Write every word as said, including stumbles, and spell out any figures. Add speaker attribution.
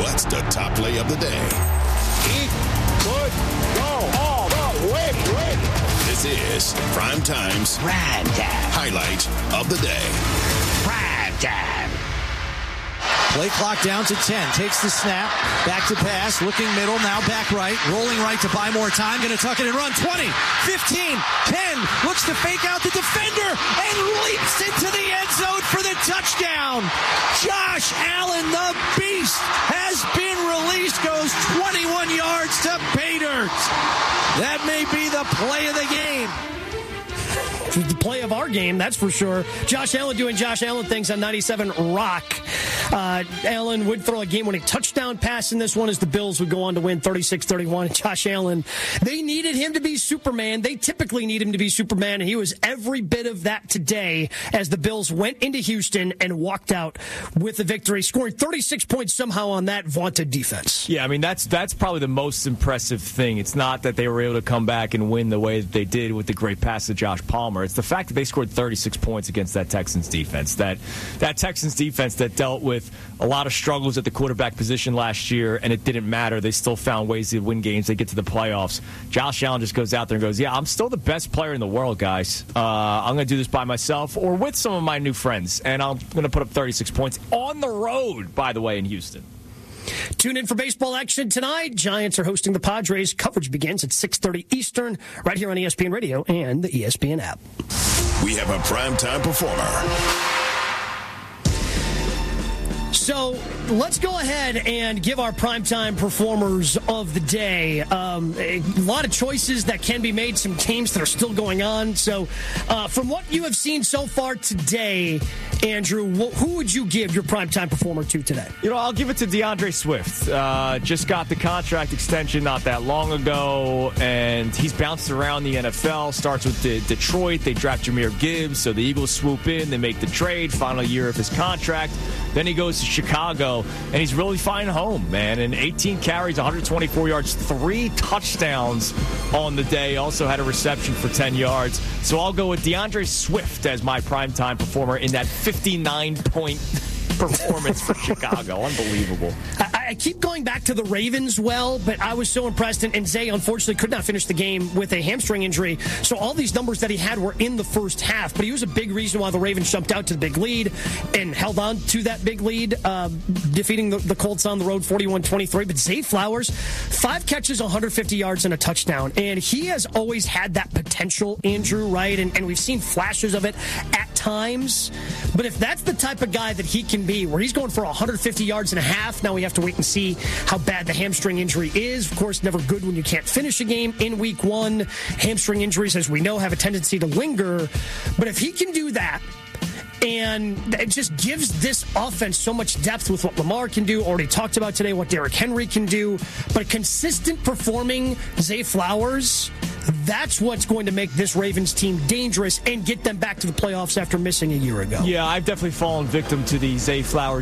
Speaker 1: What's the top play of the day?
Speaker 2: Eat, good, go, all the way, way.
Speaker 1: This is Prime Time's
Speaker 3: Prime Time.
Speaker 1: highlight of the day.
Speaker 3: Prime Time.
Speaker 4: Play clock down to ten. Takes the snap. Back to pass. Looking middle. Now back right. Rolling right to buy more time. Going to tuck it and run. twenty, fifteen, ten. Looks to fake out the defender and leaps into the end zone for the touchdown. Josh Allen, the beast, has been released. Goes twenty-one yards to pay dirt. That may be the play of the game.
Speaker 5: The play of our game, that's for sure. Josh Allen doing Josh Allen things on ninety-seven Rock. Uh, Allen would throw a game-winning touchdown pass in this one as the Bills would go on to win thirty-six thirty-one. Josh Allen, they needed him to be Superman. They typically need him to be Superman, and he was every bit of that today as the Bills went into Houston and walked out with the victory, scoring thirty-six points somehow on that vaunted defense.
Speaker 6: Yeah, I mean, that's that's probably the most impressive thing. It's not that they were able to come back and win the way that they did with the great pass to Josh Palmer. It's the fact that they scored thirty-six points against that Texans defense. That that Texans defense that dealt with a lot of struggles at the quarterback position last year, and it didn't matter. They still found ways to win games. They get to the playoffs. Josh Allen just goes out there and goes, yeah, I'm still the best player in the world, guys. Uh, I'm going to do this by myself or with some of my new friends, and I'm going to put up thirty-six points on the road, by the way, in Houston.
Speaker 5: Tune in for baseball action tonight. Giants are hosting the Padres. Coverage begins at six thirty Eastern, right here on E S P N Radio and the E S P N app.
Speaker 1: We have a primetime performer.
Speaker 5: So let's go ahead and give our primetime performers of the day. Um, a lot of choices that can be made, some games that are still going on. So uh, from what you have seen so far today, Andrew, wh- who would you give your primetime performer to today?
Speaker 6: You know, I'll give it to DeAndre Swift. Uh, just got the contract extension not that long ago, and he's bounced around the N F L. Starts with the Detroit. They draft Jahmyr Gibbs, so the Eagles swoop in. They make the trade, final year of his contract. Then he goes to Chicago, and he's really finding home, man. And eighteen carries, one hundred twenty-four yards, three touchdowns on the day. Also had a reception for ten yards. So I'll go with DeAndre Swift as my primetime performer in that fifty-nine point performance for Chicago. Unbelievable.
Speaker 5: I, I keep going back to the Ravens well, but I was so impressed. And, and Zay, unfortunately, could not finish the game with a hamstring injury. So all these numbers that he had were in the first half. But he was a big reason why the Ravens jumped out to the big lead and held on to that big lead, uh, defeating the, the Colts on the road forty-one twenty-three. But Zay Flowers, five catches, one hundred fifty yards, and a touchdown. And he has always had that potential, Andrew, right? And, and we've seen flashes of it at times. But if that's the type of guy that he can be, where he's going for one hundred fifty yards and a half, now we have to wait and see how bad the hamstring injury is. Of course, never good when you can't finish a game in week one. Hamstring injuries, as we know, have a tendency to linger. But if he can do that, and it just gives this offense so much depth with what Lamar can do. Already talked about today what Derrick Henry can do. But consistent performing Zay Flowers, that's what's going to make this Ravens team dangerous and get them back to the playoffs after missing a year ago.
Speaker 6: Yeah, I've definitely fallen victim to the Zay Flowers